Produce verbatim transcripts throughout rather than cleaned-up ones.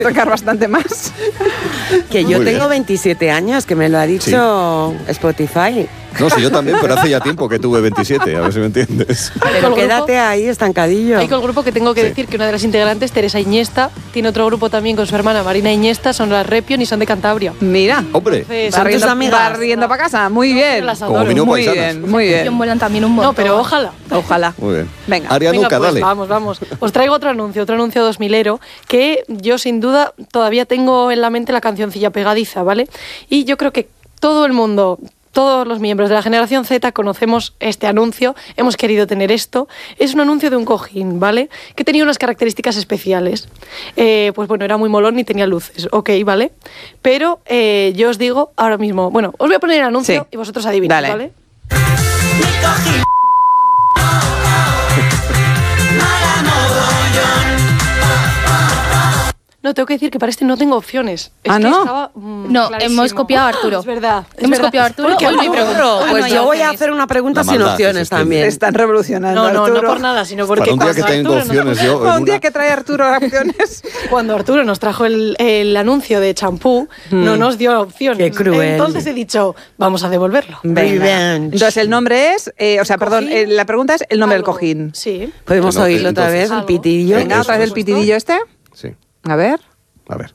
tocar bastante más. Que yo Muy tengo bien. veintisiete años, que me lo ha dicho sí. Spotify. No, sí, yo también, pero hace ya tiempo que tuve veintisiete, a ver si me entiendes. Pero quédate ahí, estancadillo. Hay con el grupo que tengo que Sí. decir que una de las integrantes, Teresa Iniesta, tiene otro grupo también con su hermana Marina Iniesta, son las Repion y son de Cantabria. Mira. Hombre, Entonces, ¿Son tus Barriendo, amigas? barriendo para casa, muy bien. las como adoro. mi no Muy paisanas. bien, muy Ellos bien. vuelan también un montón. No, pero ojalá. Ojalá. Muy bien. Venga. Arianuca, Venga, pues dale. vamos, vamos. Os traigo otro anuncio, otro anuncio dos milero, que yo sin duda todavía tengo en la mente la cancioncilla pegadiza, ¿vale? Y yo creo que todo el mundo, todos los miembros de la generación Z conocemos este anuncio, hemos querido tener esto. Es un anuncio de un cojín, ¿vale? Que tenía unas características especiales. Eh, pues bueno, era muy molón y tenía luces, ok, ¿vale? Pero eh, yo os digo ahora mismo, bueno, os voy a poner el anuncio Sí. y vosotros adivinad, Dale. ¿vale? No, tengo que decir que para este no tengo opciones. Es Ah, que ¿no? estaba, mm, No, clarísimo. hemos copiado a Arturo. Es verdad. es Hemos verdad. copiado a Arturo. Porque Hoy no hay Arturo- pregunta. Pues Ah, no hay yo voy a opciones. hacer una pregunta La sin maldad opciones que se también. Te están revolucionando, No, no, Arturo. no por nada, sino porque Para un día que cuando tengo Arturo, opciones yo. en Un día una- que trae Arturo opciones. cuando Arturo nos trajo el, el anuncio de champú, no nos dio opciones. Qué cruel. Entonces he dicho, vamos a devolverlo. Venga. Entonces el nombre es, eh, o sea, perdón, Cojín. eh, la pregunta es el nombre Algo. del cojín. Sí. ¿Podemos Bueno, oírlo otra entonces- vez, el Algo. pitidillo? Venga, Eso, otra vez el eso. pitidillo este. Sí, A ver. a ver.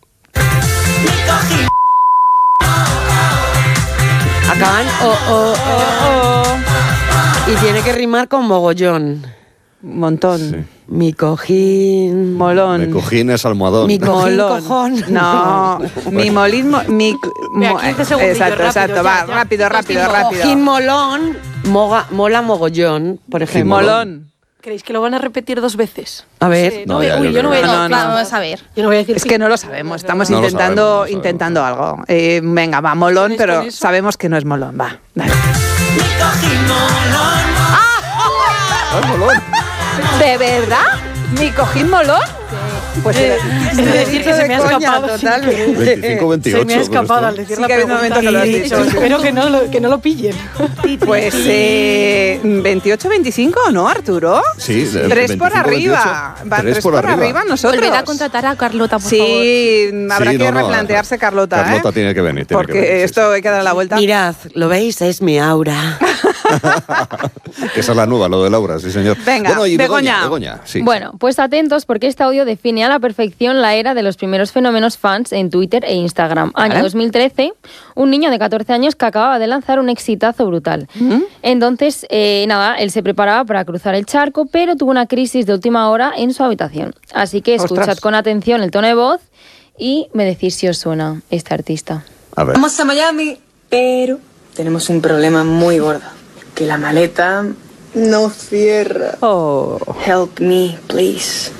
Acaban o, o, o, o. Y tiene que rimar con mogollón. Un montón. Sí. Mi cojín. Molón. Me cojines almohadón. Mi co- Cojín, Molón. cojón. No, mi molín, mo- mi... Mira, mo- quince segundillos, exacto, rápido, exacto, ya, va, ya. rápido, rápido, Cojín, rápido. Cojín molón, moga, mola mogollón, por ejemplo. Molón. ¿Creéis que lo van a repetir dos veces? A ver. Sí, No, no, ya, uy, yo yo no voy a creo que decir- no. No, no, vamos a ver. Yo no voy a decir Es que no lo sabemos, estamos No lo intentando, sabemos, no lo intentando algo. Eh, venga, va, molón, ¿Tenéis pero con eso? sabemos que no es molón, va. Dale. ¡Ah, molón! ¿De verdad? ¿Mi cojín molón? Pues Eh, era- es de decir que se me ha coña, escapado. sin totalmente. querer. veinticinco veintiocho. Se me ha escapado al decir Sí la que ha habido pregunta. momentos que lo has y- dicho, sí. Espero que no, lo, que no lo pillen. Pues eh, veintiocho veinticinco, ¿no, Arturo? Sí, de- Tres por veinticinco, arriba. veintiocho. Van tres por arriba nosotros. Volver a contratar a Carlota, por favor. Sí, habrá Sí, que no, no, replantearse, Carlota. Carlota ¿eh? tiene que venir. tiene Porque que venir, sí, esto hay que dar la vuelta. Mirad, ¿lo veis? Es mi aura. sí. Que esa es la nueva, lo de Laura, sí, señor. Venga, bueno, y Begoña. Begoña, Begoña, sí. Bueno, pues atentos porque este audio define a la perfección la era de los primeros fenómenos fans en Twitter e Instagram. Vale. Año dos mil trece, un niño de catorce años que acababa de lanzar un exitazo brutal. Entonces, eh, nada, él se preparaba para cruzar el charco, pero tuvo una crisis de última hora en su habitación. Así que escuchad Ostras. con atención el tono de voz y me decís si os suena este artista. A ver. Vamos a Miami, pero tenemos un problema muy gordo. Que la maleta no cierra. Oh. Help me, please.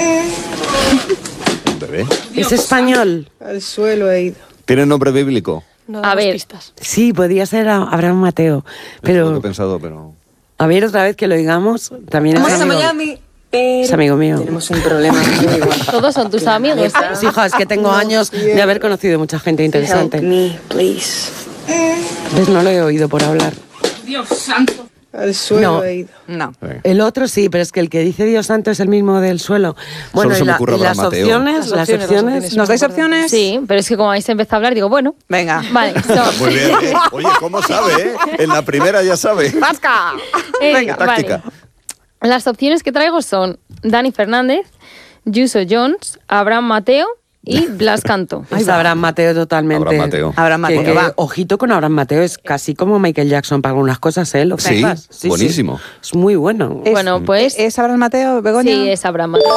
Un bebé. ¿Es español? Al suelo he ido. ¿Tiene nombre bíblico? No A damos ver. pistas. Sí, podría ser a- Abraham Mateo. Es lo que Pero, he pensado, pero... a ver, otra vez que lo digamos. También es Vamos a amigo, Miami, pero es amigo mío. tenemos un problema muy gordo. Todos son tus amigos, ¿eh? Pues, hija, es que tengo años de haber conocido mucha gente Help interesante. me, please. Pues no lo he oído por hablar. Al suelo No. he ido. No. Sí. El otro sí, pero es que el que dice Dios santo es el mismo del suelo. Bueno, se y, me la- ocurre y las Abraham Mateo. opciones, Las las opciones, las opciones. opciones. ¿Nos dais opciones? Sí, pero es que como habéis empezado a hablar, digo, bueno, Venga. vale, son... Muy bien. Oye, ¿cómo sabe, eh? En la primera ya sabe. ¡Vasca! Eh, Venga. vale. Táctica. Las opciones que traigo son Dani Fernández, Yuso Jones, Abraham Mateo y Blas Canto. Es Abraham Mateo totalmente. Abraham Mateo. Abraham Mateo, Que- que, va. ojito con Abraham Mateo, es casi como Michael Jackson para algunas cosas, ¿eh? Lo que Sí, sepas. buenísimo. Es muy bueno. Es- Bueno, pues... ¿Es Abraham Mateo, Begoña? Sí, es Abraham Mateo.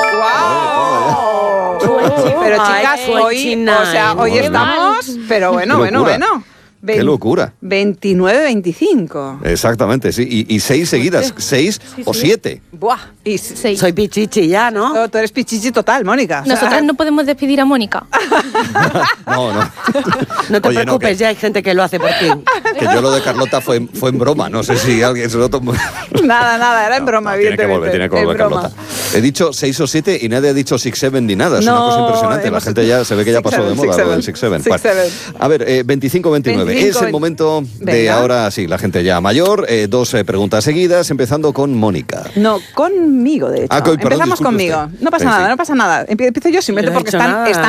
Pero Ay, chicas, qué hoy, china, o sea, hoy Qué estamos, pero bueno, Qué bueno, locura. bueno. Qué Vein- locura. veintinueve veinticinco. Exactamente, sí. Y, y seis seguidas, seis o siete. Buah. Y s- Sí. Soy pichichi ya, ¿no? tú, tú eres pichichi total, Mónica. O sea, Nosotras no podemos despedir a Mónica. No, no. No te Oye, preocupes, que- ya hay gente que lo hace por ti. Que yo lo de Carlota fue, en- fue en broma. No sé si alguien se lo tomó. Nada, nada, era en broma, No, tiene que evidentemente. volver, tiene que volver En broma. Carlota. He dicho seis o siete y nadie ha dicho six seven ni nada. Es una No, cosa impresionante. La hemos- gente ya se ve que ya six pasó seven, de moda six lo del seven. six seven. Six seven. A ver, eh, veinticinco veintinueve. nueve. Es el momento de Venga. ahora, sí, la gente ya mayor. Eh, dos eh, preguntas seguidas, empezando con Mónica. No, conmigo, de hecho. Ah, con- perdón, Empezamos disculpe conmigo. usted. No pasa Sí, nada, sí. no pasa nada. Empie- Empiezo yo simplemente Yo no he porque hecho están, nada. están